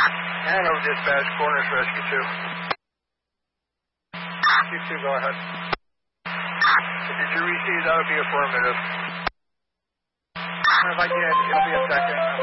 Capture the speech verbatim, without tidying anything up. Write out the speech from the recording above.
Hanover dispatch, Corners Rescue two. Rescue two, go ahead. Did you receive that? Would be affirmative. If I did, it'll be a second.